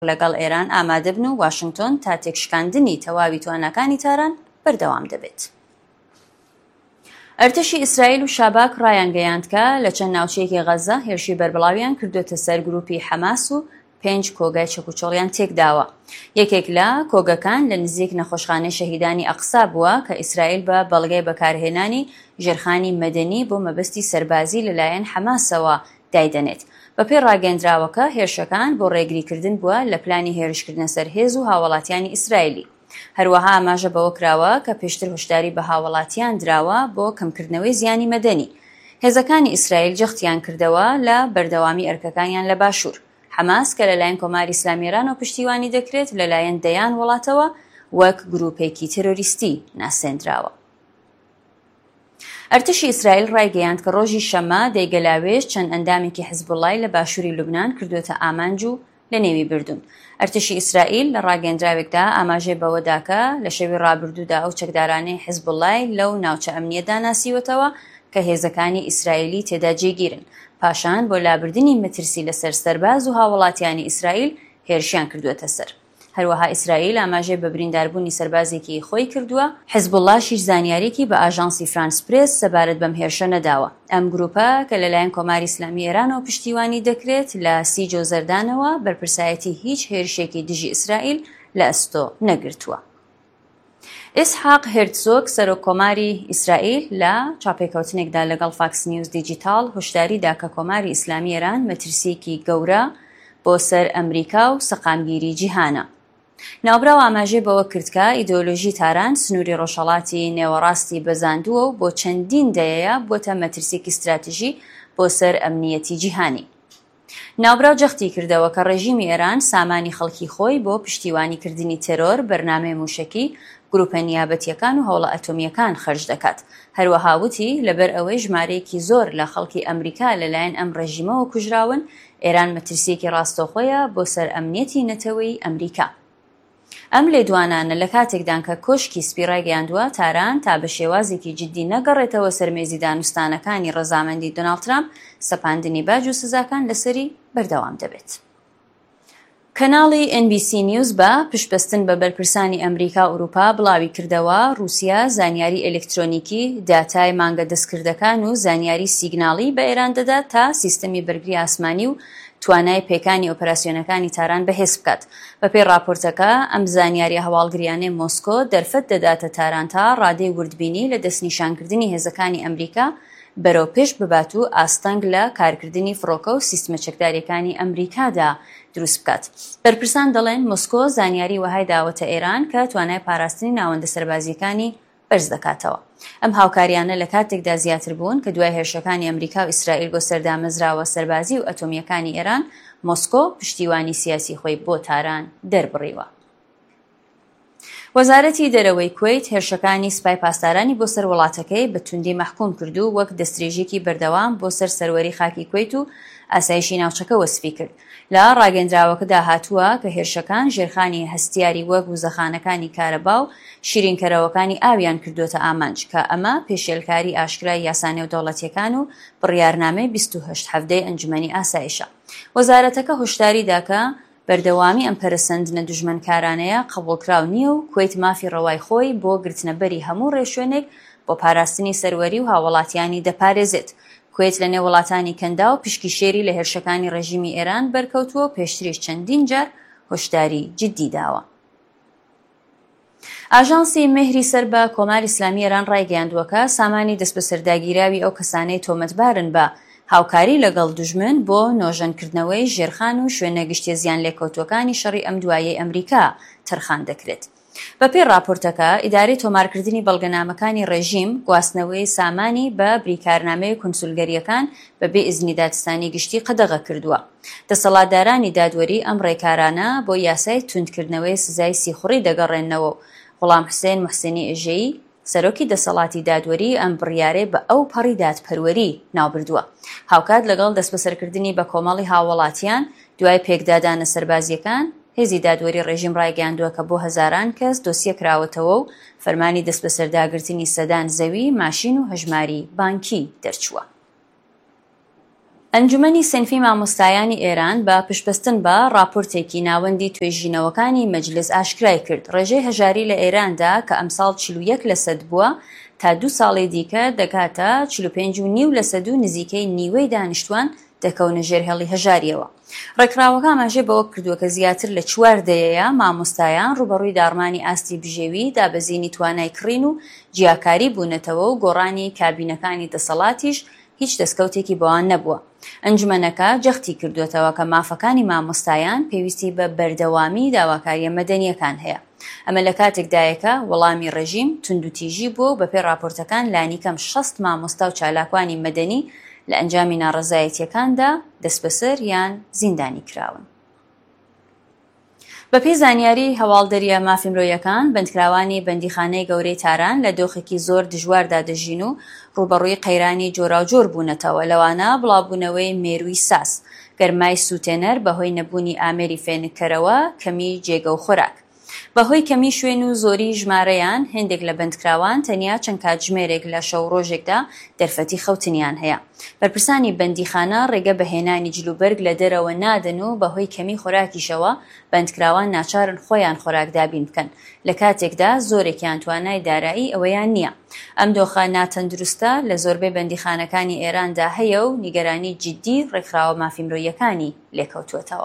لەگەڵ ئێران ئامادە بن و واشنگتۆن تا تێکشکاندنی تەواوی تواناکانی تاران بەردەوام دەبێت. ئەرتەشی ئیسرائیل و شاباک ڕایانگەیاند کە لە چەند ناوچەیەکی غەزە هێرشی بەربڵاویان کردوتە سەر گروپی حەماس و 5 کۆگای چەکوچۆڵیان تێکداوە. یەکێک لە کۆگەکان لە نزیک نەخۆشخانەی شەهیدانی ئەقسا بووە کە ئیسرائیل بە بەڵگەی بەکارهێنانی ژێرخانی مەدەنی بۆ مەبەستی سەربازی لەلایەن حەماسەوە دایدەنێت. بەپێی ڕاگەندراوەکە هێرشەکان بۆ ڕێگریکردن بووە لە پلانی هێرشکردنە سەر هێز و هاوڵاتیانی ئیسرائیلی. هەروەها ئاماژە بەوە کراوە کە پێشتر هشداری بە هاوڵاتیان دراوە بۆ کەمکردنەوەی زیانی مەدەنی. هێزەکانی ئیسرائیل جەختیان کردەوە لە بەردەوامی ئەرکەکانیان لە باشوور. حەماس کە لەلایەن کۆماری ئیسلامی ئێرانەوە پشتیوانی دەکرێت لەلایەن دەیان وڵاتەوە وەک گروپێکی تێرۆریستی ناسێنراوە. ئەرتشی ئیسرائیل ڕایگەیاند کە ڕۆژی شەمە دەیگەلاوێژ چەند ئەندامێکی حیزبوڵڵای لە باشووری لوبنان کردوتە ئامانج و لە نێوی بردوون. ئەرتشی ئیسرائیل لە ڕاگەندراوێکدا ئاماژەی بەوەداکە لە شەوی ڕابردوودا ئەو چەکدارانەی حیزبوڵڵای لەو ناوچە ئەمنیەتدا ناسیوەتەوە کە هێزەکانی ئیسرائیلی تێدا جێگیرن. پاشان بۆ لابردنی مەترسی لەسەر سەرباز و هاوڵاتیانی ئیسرائیل هێرشیان کردووەتە سەر. هەروەها ئیسرائیل ئاماژەی بە برینداربوونی سەربازێکی خۆی کردووە. حیزبوڵڵاشیش زانیاریکی بە ئاژانسی فرانس پرێس سەبارەت بەم هێرشە نەداوە. ئەم گروپە کە لەلایەن کۆماری ئیسلامی ئێرانەوە پشتیوانی دەکرێت لە 30 جۆزەردانەوە بەرپرسایەتی هیچ هێرشێکی دژی ئیسرائیل لە ئەستۆ نەگرتووە. ئیسحاق هێرتزۆگ سەرۆکۆماری ئیسرائیل لە چاپێکەوتنێکدا لەگەڵ فاکس نیوز دیجیتال هۆشداریدا کە کۆماری ئیسلامی ئێران مەترسیەکی گەورە بۆ سەر ئەمریکا و سەقامگیری جیهانە. ناوبراو ئاماژەی بەوە کرد کە ئیدۆلۆژی تاران سنووری ڕۆژهەڵاتی نێوەڕاستی بەزاندووە و بۆ چەندین دەیەیە بۆتە مەترسیەکی استراتیژی بۆ سەر ئەمنیەتی جیهانی. ناوبراو جەختی کردەوە کە ڕێژیمی ئێران سامانی خەڵکی خۆی بۆ پشتیوانیکردنی تێرۆر، بەرنامەی موشەکی، گروپە نیابەتیەکان و هەوڵە ئەتۆمیەکان خەرج دەکات. هەروەها وتی لەبەر ئەوەی ژمارەیەکی زۆر لە خەڵکی ئەمریکا لەلایەن ئەم ڕێژیمەوە کوژراون، ئێران مەترسیەکی ڕاستەوخۆیە بۆ سەر ئەمنیەتی نەتەوەی ئەمریکا. ئەم لێدوانانە لە کاتێکدان کە کۆشکی سپی ڕایگەیاندووە تاران تا بە شێوازێکی جددی نەگەڕێتەوە سەرمێزی دانوستانەکانی ڕەزامەندی دۆناڵد ترامپ، سەپاندنی باج و سزاکان لەسەری بەردەوام دەبێت. کەناڵی NBC نیوز بە پشتبەستن بە بەرپرسانی ئەمریکا و ئوروپا بڵاوی کردەوە رووسیا زانیاری ئەلکترۆنیکی، داتای مانگە دەستکردەکان و زانیاری سیگناڵی بە ئێران دەدات تا سیستەمی بەرگری ئاسمانی و توانای پێکانی ئۆپەراسیۆنەکانی تاران بەهێز بکات. بەپێی راپۆرتەکە ئەم زانیاری هەواڵگریانەی مۆسکۆ دەرفەت دەداتە تاران تا ڕادەی وردبینی لە دەستنیشانکردنی هێزەکانی ئەمریکا بەرەو پێش ببات و ئاستەنگ لە کارکردنی فڕۆکە و سیستمە چەکداریەکانی ئەمریکادا دروست بکات. بەرپرسان دەڵێن مۆسکۆ زانیاری وەهای داوەتە ئێران کە توانای پاراستنی ناوەندە سەربازیەکانی بەرز دەکاتەوە. ئەم هاوکاریانە لە کاتێکدا زیاتر بوون کە دوای هێرشەکانی ئەمریکا و ئیسرائیل بۆ سەردامەزراوە سەربازی و ئەتۆمیەکانی ئێران، مۆسکۆ پشتیوانی سیاسی خۆی بۆ تاران دەربڕیوە. وەزارەتی دەرەوەی کوێیت هێرشەکانی سوپای پاسدارانی بۆ سەر وڵاتەکەی بە توندی مەحکوم کردو وەک دەستدرێژێکی بەردەوام بۆ سەر سەروەری خاکی کوێیت و ئاسایشی ناوچەکە وەسفی کرد. لە ڕاگەندراوەکەدا هاتووە کە هێرشەکان ژێرخانی هەستیاری وەک وزەخانەکانی کارەبا و شیرینکەرەوەکانی ئاویان کردوتە ئامانج کە ئەمە پێشێلکاری ئاشکرای یاسانە و دەوڵەتیەکان و بڕیارنامەی 28 هەفتەی ئەنجومەنی ئاسایشە. وەزارەتەکە هۆشداری داکە بەردەوامی ئەم پەرسەندنە دوژمنکارانەیە قبوڵکراو نییە و کوێیت مافی ڕەوای خۆی بۆ گرتنەبەری هەموو ڕێشوێنێک بۆ پاراستنی سەروەری و هاوڵاتیانی دەپارێزێت. کوێیت لە نێو وڵاتانی کەندا و پشکی شێری لە هێرشەکانی ڕێژیمی ئێران بەرکەوتووە و پێشتریش چەندین جار هۆشداری جددی داوە. ئاژانسی مهری سەر بە کۆماری ئیسلامی ئێران ڕایگەیاندووە سامانی دەست بە سەرداگیراوی ئەو کەسانەی تۆمەتبارن بە هاوکاری لەگەڵ دوژمن بۆ نۆژەنکردنەوەی ژێرخان و شوێنە گشتیە زیان لێکەوتوەکانی شەڕی ئەم دوایەی ئەمریکا تەرخان دەکرێت. بەپێی راپۆرتەکە ئیدارەی تۆمارکردنی بەڵگەنامەکانی ڕێژیم گواستنەوەی سامانی بە بریکارنامەی کونسولگەریەکان بەبێ ئیزنی دادستانی گشتی قەدەغە کردووە. دەسەڵاتدارانی دادوەری ئەم ڕێکارانە بۆ یاسای توندکردنەوەی سزای سیخوڕی دەگەڕێنەوە و غوڵام حوسێن موحسینی ئێژەیی سەرۆکی دەسەڵاتی دادوەری ئەم بڕیارەی بە ئەو پەڕی دادپەروەری ناوبردووە. هاوکات لەگەڵ دەستبەسەرکردنی بە کۆمەڵی هاوڵاتیان دوای پێکدادانە سەربازیەکان، هێزی دادوەری ڕێژیم ڕایگەیاندووە کە بۆ هەزاران کەس دۆسیە کراوەتەوە و فەرمانی دەستبەسەرداگرتنی سەدان زەوی، ماشین و هەژماری بانکی دەرچووە. ئەنجومەنی سنفی مامۆستایانی ئێران بە پشتبەستن بە راپۆرتێکی ناوەندی توێژینەوەکانی مەجلس ئاشکرای کرد ڕێژەی هەژاری لە ئێراندا کە ئەمساڵ 41% بووە تا 2 ساڵی دیکە دەکاتە 45.5% و نزیکەی نیوەی دانیشتوان دەکەونە ژێرهێڵی هەژاریەوە. ڕێکخراوەکە ئاماژەی بەوە کردووە کە زیاتر لە 4 دەیەیە مامۆستایان ڕوبەڕووی داڕمانی ئاستی بژێوی، دابەزینی توانای کڕین و جیاکاری بوونەتەوە و گۆڕانی کابینەکانی دەسەڵاتیش هیچ دەستکەوتێکی بۆوان نەبووە. ئەنجومەنەکە جەختی کردوێتەوە کە مافەکانی مامۆستایان پێویستی بە بەردەوامی داواکاریە مەدەنیەکان هەیە. ئەمە لە کاتێکدایەکە وەڵامی ڕێژیم توندوتیژی بووە و بەپێی راپۆرتەکان لانیکەم 60 مامۆستا و چالاکوانی مەدەنی لە ئەنجامی ناڕەزایەتیەکاندا دەست بەسەر یان زیندانی کراون. بەپێی زانیاری هەواڵدەریە مافیمرۆیەکان، بەندکراوانی بەندیخانەی گەورەی تاران لە دۆخێکی زۆر دژواردا دەژین و ڕوبەڕووی قەیرانی جۆراوجۆر بوونەتەوە، لەوانە بڵاوبوونەوەی مێرووی ساس، گەرمای سوتێنەر بەهۆی نەبوونی ئامێری فێنکەرەوە، کەمی جێگە و خۆراک. بەهۆی کەمی شوێن و زۆری ژمارەیان هێندێک لە بەندکراوان تەنیا چەند کاتژمێرێک لە شەو ڕۆژێکدا دەرفەتی خەوتنیان هەیە. بەرپرسانی بەندیخانە ڕێگە بەهێنانی جلوبەرگ لە دەرەوە نادەن و بەهۆی کەمی خۆراکیشەوە بەندکراوان ناچارن خۆیان خۆراک دابین بکەن لە کاتێکدا زۆرێکیان توانای دارایی ئەوەیان نییە. ئەم دۆخە ناتەندروستە لە زۆربەی بەندیخانەکانی ئێراندا هەیە و نیگەرانی جددی ڕێکخراوە مافیمرۆیەکانی لێکەوتوێتەوە.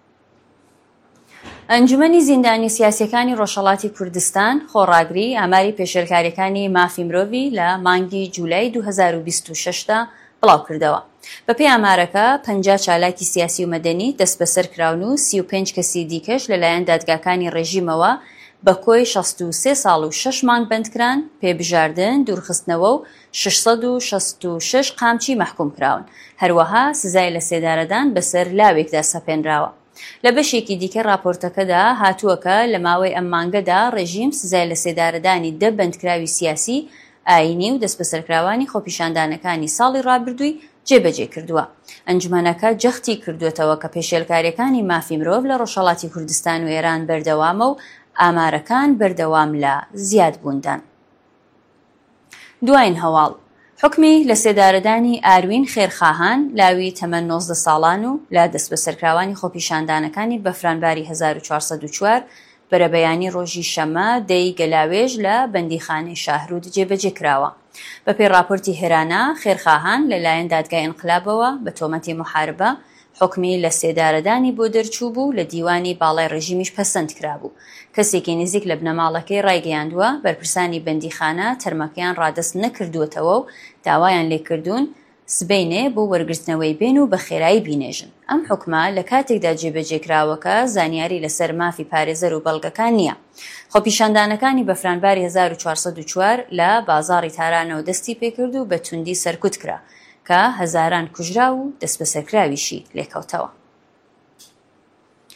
ئەنجومەنی زیندانی سیاسیەکانی ڕۆژهەڵاتی کوردستان خۆڕاگری ئاماری پێشێلکاریەکانی مافی مرۆڤی لە مانگی جوولای 2026دا بڵاو کردەوە. بەپێی ئامارەکە 50 چالاکی سیاسی و مەدەنی دەست بەسەر کراون و 35 کەسی دیکەش لەلایەن دادگاکانی ڕێژیمەوە بە کۆی 63 ساڵ و 6 مانگ بەندکران، پێبژاردن، دوورخستنەوە و 666 قامچی مەحکوم کراون. هەروەها سزای لە سێدارەدان بەسەر لاوێکدا سەپێنراوە. لە بەشێکی دیکە راپۆرتەکەدا هاتووەکە لە ماوەی ئەم مانگەدا ڕێژیم سزای لە سێدارەدانی 10 بەندکراوی سیاسی، ئاینی و دەست بەسەرکراوانی خۆپیشاندانەکانی ساڵی ڕابردووی جێبەجێ کردووە. ئەنجومەنەکە جەختی کردوێتەوە کە پێشێلکاریەکانی مافی مرۆڤ لە ڕۆژهەڵاتی کوردستان و ئێران بەردەوامە و ئامارەکان بەردەوام لە زیادبووندان. دوایین هەواڵ حکمی لە سێدارەدانی ئاروین خێرخاهان لاوی تەمەن 19 ساڵان و لە دەست بەسەرکراوانی خۆپیشاندانەکانی بەفرانباری 1404 بەرەبەیانی ڕۆژی شەمە دەی گەلاوێژ لە بەندیخانەی شاهرود جێبەجێ کراوە. بەپێی راپۆرتی هێرانە خێرخاهان لەلایەن دادگای ئینقلابەوە بە تۆمەتی محاربە حکمی لە سێدارەدانی بۆ دەرچوو بوو، لە دیوانی باڵای ڕێژیمیش پەسەند کرابوو. کەسێکی نزیک لە بنەماڵەکەی ڕایگەیاندووە بەرپرسانی بەندیخانە تەرمەکەیان ڕادەست نەکردووەتەوە و داوایان لێکردوون سبەینێ بۆ وەرگرتنەوەی بێن و بە خێرایی بینێژن. ئەم حکمە لە کاتێکدا جێبەجێکراوەکە زانیاری لەسەر مافی پارێزەر و بەڵگەکان نییە. خۆپیشاندانەکانی بەفرانباری 1404 لە بازاڕی تارانەوە دەستی پێکرد و بە توندی سەرکوت کرا کە هەزاران کوژرا و دەست بەسەرکراویشی لێکەوتەوە.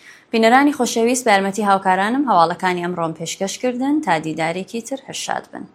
بینەرانی خۆشەویست، بە یارمەتی هاوکارانم هەواڵەکانی ئەمڕۆم پێشکەشکردن تا دیدارێکی تر هەرشاد بن.